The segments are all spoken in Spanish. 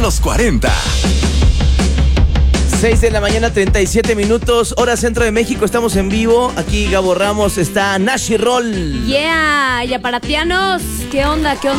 Los 40. 6 de la mañana, 37 minutos, hora centro de México, estamos en vivo. Aquí Gabo Ramos, está Nash y Roll. Yeah, y aparatianos, ¿qué onda? ¿Qué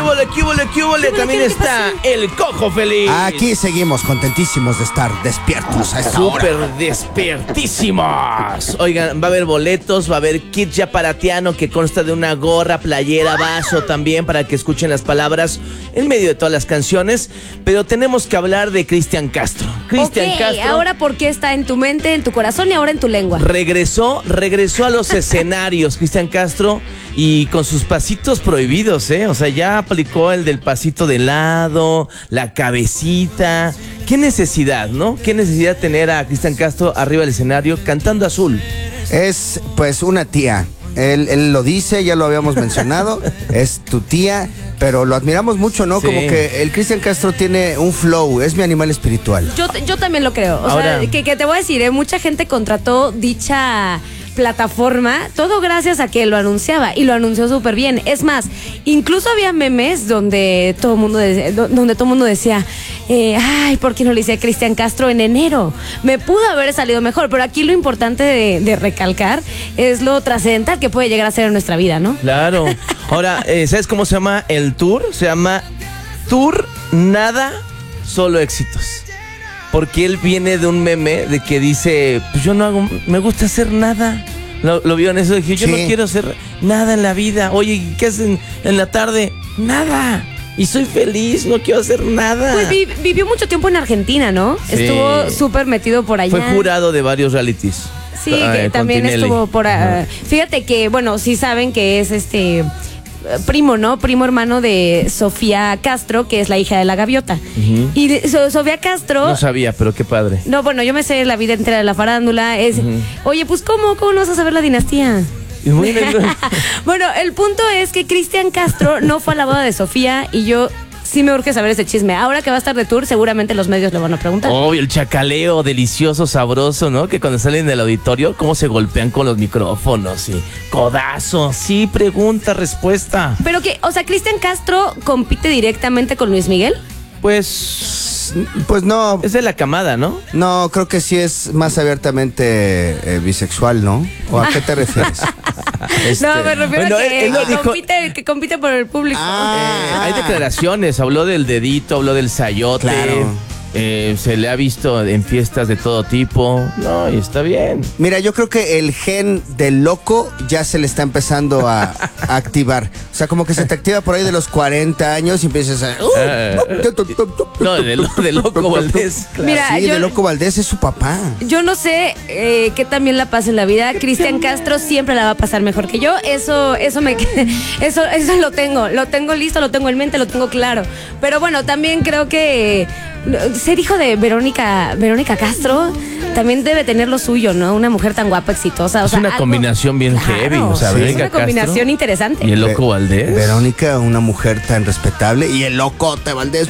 hubo? También está el Cojo Feliz. Aquí seguimos contentísimos de estar despiertos a esta hora. Súper despiertísimos. Oigan, va a haber boletos, va a haber kit ya paratiano que consta de una gorra, playera, vaso también para que escuchen las palabras en medio de todas las canciones. Pero tenemos que hablar de Cristian Castro. Cristian Castro. Ahora, ¿por qué está en tu mente, en tu corazón y ahora en tu lengua? Regresó a los escenarios, Cristian Castro, y con sus pasitos prohibidos, ¿eh? O sea, ya aplicó el del pasito de lado, la cabecita. ¿Qué necesidad, no? ¿Qué necesidad tener a Cristian Castro arriba del escenario cantando Azul? Es, pues, una tía. Él lo dice, ya lo habíamos mencionado, es tu tía, pero lo admiramos mucho, ¿no? Sí. Como que el Cristian Castro tiene un flow, es mi animal espiritual. Yo también lo creo. O Ahora, sea, que te voy a decir, mucha gente contrató dicha plataforma, todo gracias a que lo anunciaba y lo anunció súper bien. Es más, incluso había memes donde todo el mundo decía, ay, ¿por qué no le hice a Cristian Castro en enero? Me pudo haber salido mejor, pero aquí lo importante de recalcar es lo trascendental que puede llegar a ser en nuestra vida, ¿no? Claro. Ahora, ¿sabes cómo se llama el tour? Se llama Tour Nada, Solo Éxitos. Porque él viene de un meme de que dice, pues yo no hago, me gusta hacer nada. Lo vio en eso, dije, yo Sí. no quiero hacer nada en la vida. Oye, ¿qué hacen en la tarde? Nada. Y soy feliz, no quiero hacer nada. Pues vivió mucho tiempo en Argentina, ¿no? Sí. Estuvo súper metido por allá. Fue jurado de varios realities. Sí, que también con Tinelli. estuvo por... fíjate que, bueno, sí saben que es primo, ¿no? Primo hermano de Sofía Castro, que es la hija de la gaviota. Ujú. Y Sofía Castro... No sabía, pero qué padre. No, bueno, yo me sé la vida entera de la farándula. Oye, pues ¿cómo no vas a saber la dinastía? Y muy Bueno, el punto es que Cristian Castro no fue a la boda de Sofía y yo sí me urge saber ese chisme. Ahora que va a estar de tour, seguramente los medios le van a preguntar. Obvio, el chacaleo delicioso, sabroso, ¿no? Que cuando salen del auditorio, cómo se golpean con los micrófonos y codazos. Sí, pregunta, respuesta. Pero que, o sea, Cristian Castro compite directamente con Luis Miguel. Pues no, es de la camada, ¿no? no, creo que sí es más abiertamente bisexual, ¿no? ¿O a qué te refieres? No, me refiero bueno, a que él lo dijo- que compite por el público. Hay declaraciones, habló del dedito, habló del sayote. Claro. Se le ha visto en fiestas de todo tipo. No, y está bien. Mira, yo creo que el gen del loco ya se le está empezando a activar. O sea, como que se te activa por ahí de los 40 años y empiezas a... No, de Loco Valdés. Claro. Mira, sí, de Loco Valdés es su papá. Yo no sé qué también la pasa en la vida. Cristian Castro siempre la va a pasar mejor que yo. Eso lo tengo listo, lo tengo en mente, lo tengo claro. Pero bueno, también creo que ser hijo de Verónica Castro también debe tener lo suyo, ¿no? Una mujer tan guapa, exitosa. Es una combinación bien heavy. O sea, sí, es Verónica una combinación Castro interesante. y el Loco Valdés. Verónica, una mujer tan respetable. Y el locote Valdés.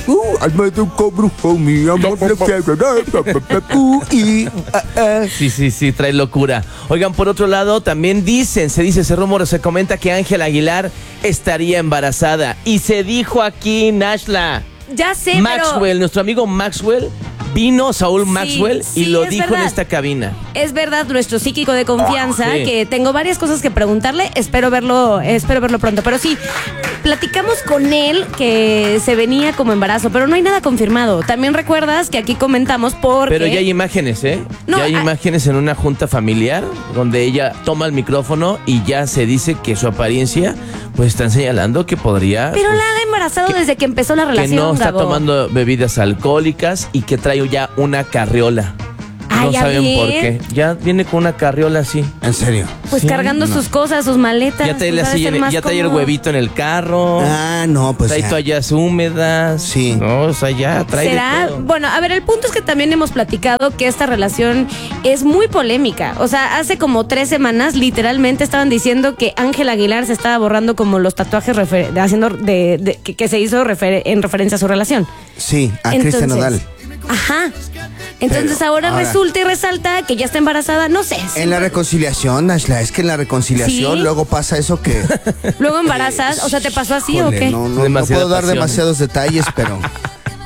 Sí, trae locura. Oigan, por otro lado, también se rumora, se comenta que Ángela Aguilar estaría embarazada. Y se dijo aquí, Nashla, Ya sé, Maxwell, nuestro amigo Maxwell, vino Saúl Maxwell y sí, lo es dijo verdad. en esta cabina. Es verdad, nuestro psíquico de confianza, Sí. que tengo varias cosas que preguntarle, espero verlo pronto. Pero sí, platicamos con él que se venía como embarazo, pero no hay nada confirmado. También recuerdas que aquí comentamos porque... Pero ya hay imágenes, ¿eh? No, ya hay imágenes en una junta familiar donde ella toma el micrófono y ya se dice que su apariencia, pues están señalando que podría... Pero pues, la ha embarazado desde que empezó la que relación, no está Gabo. tomando bebidas alcohólicas y que trae ya una carriola. Ay, No ya saben por bien. qué. Ya viene con una carriola así. ¿En serio? Pues Sí, cargando sus cosas, sus maletas. Ya trae, pues, ha de ser más ya trae el cómodo. huevito en el carro. Ah, no, pues Trae ya. toallas húmedas. Sí. No, o sea, ya trae ¿Será? de todo. Bueno, a ver, el punto es que también hemos platicado que esta relación es muy polémica. O sea, hace como 3 semanas literalmente estaban diciendo que Ángela Aguilar se estaba borrando como los tatuajes que se hizo en referencia a su relación. Sí, a Cristian Nodal. Ajá. Entonces Pero ahora ahora- resulta y resalta que ya está embarazada, no sé. En la reconciliación, Ashla, es que en la reconciliación ¿Sí? luego pasa eso que... Luego embarazas, o sea, ¿te pasó así Híjole, o qué? No Demasiada puedo dar pasión. demasiados detalles, pero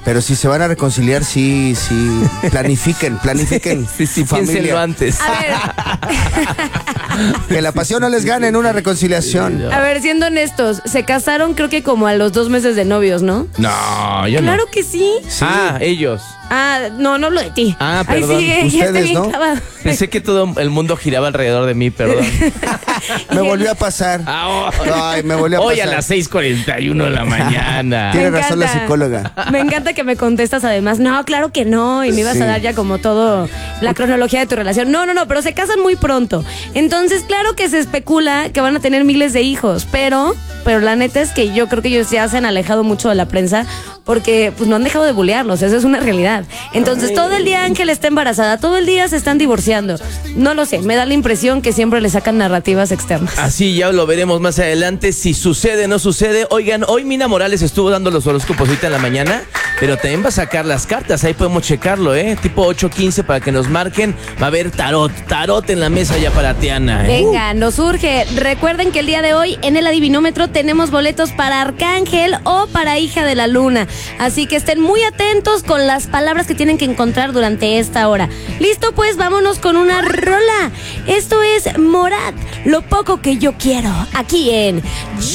Pero si se van a reconciliar, sí, planifiquen Sí, su piénsenlo familia. antes. A ver, Que la pasión no les gane en una reconciliación. a ver, siendo honestos, se casaron creo que como a los 2 meses de novios, ¿no? No, yo Claro no. que sí. Sí. Ah, ellos. Ah, no hablo de ti. Ah, Ay, perdón. sí, ya Ustedes, está bien ¿no? clavado. Pensé que todo el mundo giraba alrededor de mí, perdón. Me volvió a pasar. Ay, me volvió a Hoy pasar. a las 6:41 de la mañana. Tiene Me razón la encanta. psicóloga. Me encanta que me contestas además, no, claro que no, y me ibas Sí. a dar ya como todo la cronología de tu relación. No, pero se casan muy pronto. Entonces, claro que se especula que van a tener miles de hijos, pero la neta es que yo creo que ellos ya se han alejado mucho de la prensa porque pues no han dejado de bulearlos, eso es una realidad. Entonces, todo el día Ángel está embarazada, todo el día se están divorciando. No lo sé, me da la impresión que siempre le sacan narrativas externas. Así ya lo veremos más adelante si sucede o no sucede. Oigan, hoy Mina Morales estuvo dando los horóscopos ahorita en la mañana, pero también va a sacar las cartas, ahí podemos checarlo, tipo 8:15 para que nos marquen. Va a haber tarot en la mesa ya para Tiana. Venga, nos urge. Recuerden que el día de hoy en el Adivinómetro tenemos boletos para Arcángel o para Hija de la Luna. Así que estén muy atentos con las palabras que tienen que encontrar durante esta hora. Listo, pues vámonos con una rola. Esto es Morat, lo poco que yo quiero, aquí en